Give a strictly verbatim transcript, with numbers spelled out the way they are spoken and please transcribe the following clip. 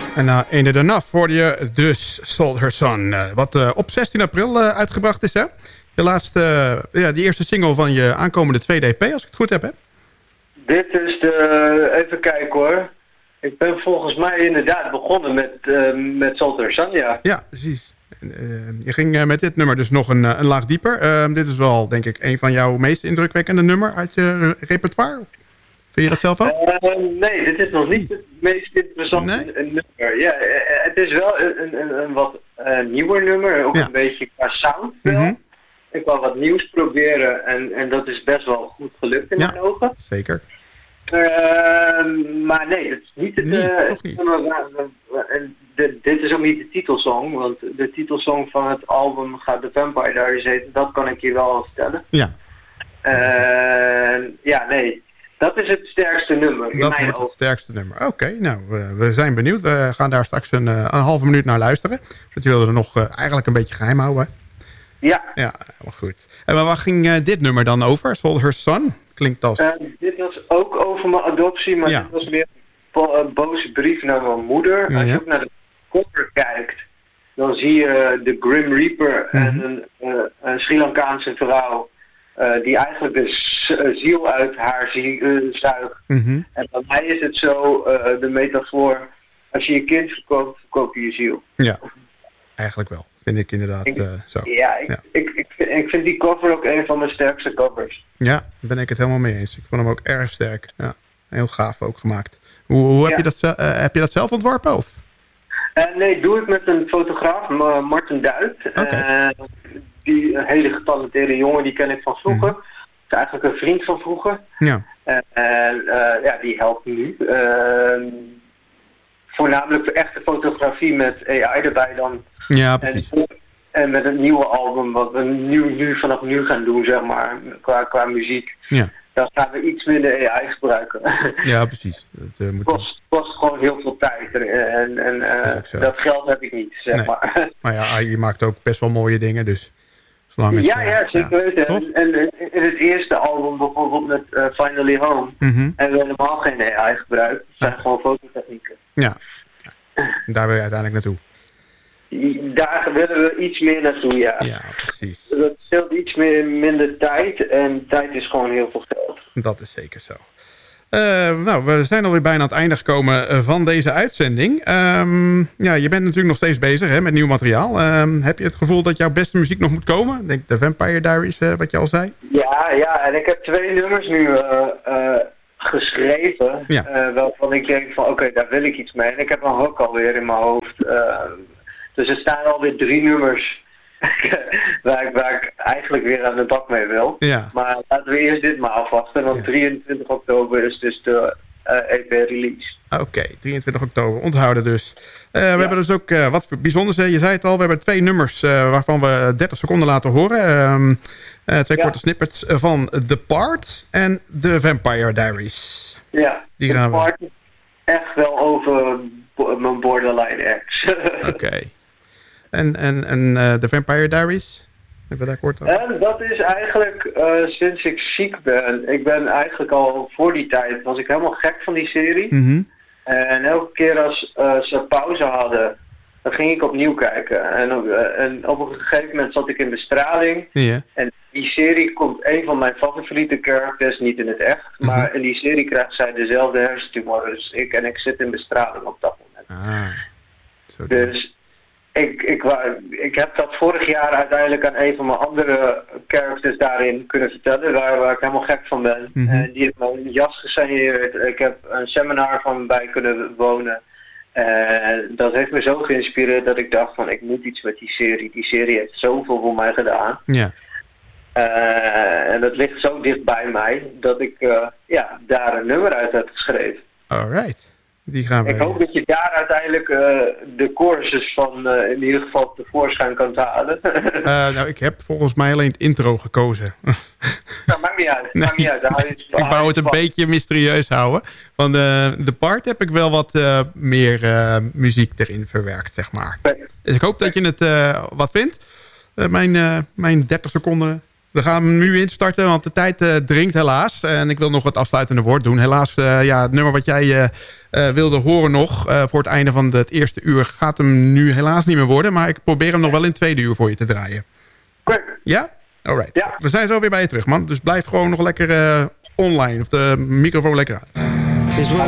En na uh, Ain't It Enough hoorde je dus Sold Her Son. Uh, wat uh, op zestien april uh, uitgebracht is, hè? Je laatste, uh, ja, die eerste single van je aankomende tweede E P, als ik het goed heb, hè? Dit is de... Even kijken hoor. Ik ben volgens mij inderdaad begonnen met, uh, met Sold Her Son, ja. Ja, precies. Uh, je ging uh, met dit nummer dus nog een, uh, een laag dieper. Uh, dit is wel, denk ik, een van jouw meest indrukwekkende nummer uit je repertoire. Vind je dat zelf ook? Uh, nee, dit is nog niet het meest interessante nee? nummer. Ja, het is wel een, een, een wat uh, nieuwer nummer, ook ja. een beetje qua sound wel. Mm-hmm. Ik wil wat nieuws proberen en, en dat is best wel goed gelukt in ja, mijn ogen. Zeker. Uh, maar nee, dat is niet het... Niet, uh, toch niet. De, de, dit is ook niet de titelsong, want de titelsong van het album gaat The Vampire Diaries heten. Dat kan ik je wel al vertellen. Ja. Uh, ja, nee. Dat is het sterkste nummer. Dat wordt het sterkste nummer. Oké, okay, nou, we, we zijn benieuwd. We gaan daar straks een, een halve minuut naar luisteren. Want je wilde er nog uh, eigenlijk een beetje geheim houden. Ja. Ja, helemaal goed. En waar ging uh, dit nummer dan over? Sold Her Son? Klinkt als... Uh, dit was ook over mijn adoptie, maar ja. dit was meer een boze brief naar mijn moeder. Ja, Als je ja. ook naar de cover kijkt, dan zie je de Grim Reaper mm-hmm. en een, uh, een Sri Lankaanse vrouw. Uh, die eigenlijk de ziel uit haar zie, uh, zuigt. Mm-hmm. En bij mij is het zo, uh, de metafoor, als je je kind verkoopt, verkoop je je ziel. Ja, eigenlijk wel. Vind ik inderdaad ik, uh, zo. Ja, ik, ja. Ik, ik, vind, ik vind die cover ook een van mijn sterkste covers. Ja, daar ben ik het helemaal mee eens. Ik vond hem ook erg sterk. Ja, heel gaaf ook gemaakt. Hoe, hoe heb, ja. je dat, uh, heb je dat zelf ontworpen? Of? Uh, nee, doe ik met een fotograaf, Marten Duit. Okay. Uh, die een hele getalenteerde jongen, die ken ik van vroeger. Mm-hmm. Dat is eigenlijk een vriend van vroeger. Ja. En uh, uh, ja, die helpt nu. Uh, voornamelijk voor echte fotografie met A I erbij dan. Ja, precies. En, en met een nieuwe album, wat we nu, nu vanaf nu gaan doen, zeg maar, qua, qua muziek. Ja. Dan gaan we iets minder A I gebruiken. Ja, precies. Het uh, moet kost, kost gewoon heel veel tijd. En, en uh, dat, dat geld heb ik niet, zeg nee. maar. Maar ja, je maakt ook best wel mooie dingen, dus... Het, ja, ja, zeker weten. Ja. En, en in het eerste album, bijvoorbeeld met uh, Finally Home, mm-hmm. hebben we helemaal geen A I gebruikt. Het zijn ja. gewoon fototechnieken. Ja, daar wil je uiteindelijk naartoe. Daar willen we iets meer naartoe, ja. Ja, precies. Dat scheelt iets meer, minder tijd en tijd is gewoon heel veel geld. Dat is zeker zo. Uh, nou, we zijn alweer bijna aan het einde gekomen van deze uitzending. Um, ja, je bent natuurlijk nog steeds bezig hè, met nieuw materiaal. Um, heb je het gevoel dat jouw beste muziek nog moet komen? Denk de Vampire Diaries, uh, wat je al zei. Ja, ja, en ik heb twee nummers nu uh, uh, geschreven. Ja. Uh, waarvan ik denk van, oké, okay, daar wil ik iets mee. En ik heb een hook alweer in mijn hoofd. Uh, dus er staan alweer drie nummers waar, ik, waar ik eigenlijk weer aan de bak mee wil. Ja. Maar laten we eerst dit maar afwachten. Want ja. drieëntwintig oktober is dus de uh, E P-release. Oké, okay, drieëntwintig oktober. Onthouden dus. Uh, we ja. hebben dus ook uh, wat bijzonders. Je zei het al, we hebben twee nummers uh, waarvan we dertig seconden laten horen. Um, uh, twee ja. korte snippets van The Part en The Vampire Diaries. Ja, die gaan The Part we... is echt wel over bo- mijn borderline ex. Oké. Okay. En, en, en uh, The Vampire Diaries? Hebben we daar kort over? En dat is eigenlijk uh, sinds ik ziek ben. Ik ben eigenlijk al voor die tijd, was ik helemaal gek van die serie. Mm-hmm. En elke keer als uh, ze pauze hadden, dan ging ik opnieuw kijken. En, uh, en op een gegeven moment zat ik in bestraling. Yeah. En die serie komt een van mijn favoriete characters, niet in het echt. Mm-hmm. Maar in die serie krijgt zij dezelfde hersentumor. Dus ik en ik zit in bestraling op dat moment. Ah, zo dus... Ik, ik, ik heb dat vorig jaar uiteindelijk aan een van mijn andere characters daarin kunnen vertellen, waar, waar ik helemaal gek van ben. Mm-hmm. Uh, die heeft me een jas gesigneerd. Ik heb een seminar van bij kunnen wonen. En uh, dat heeft me zo geïnspireerd dat ik dacht van ik moet iets met die serie. Die serie heeft zoveel voor mij gedaan. Ja. Uh, en dat ligt zo dicht bij mij dat ik uh, ja, daar een nummer uit heb geschreven. Alright. Die gaan we... Ik hoop dat je daar uiteindelijk uh, de choruses van uh, in ieder geval tevoorschijn kan halen. uh, nou, ik heb volgens mij alleen het intro gekozen. Nou, maakt niet uit. Nee, maakt niet uit. nee, ik wou het een beetje mysterieus houden. Van de, de part heb ik wel wat uh, meer uh, muziek erin verwerkt, zeg maar. Dus ik hoop dat je het uh, wat vindt. Uh, mijn, uh, mijn dertig seconden We gaan hem nu instarten, want de tijd uh, dringt helaas. En ik wil nog het afsluitende woord doen. Helaas, uh, ja, het nummer wat jij uh, uh, wilde horen nog... Uh, voor het einde van het eerste uur gaat hem nu helaas niet meer worden. Maar ik probeer hem nog wel in het tweede uur voor je te draaien. Oké. Ja? Alright. Ja. We zijn zo weer bij je terug, man. Dus blijf gewoon nog lekker uh, online. Of de microfoon lekker uit.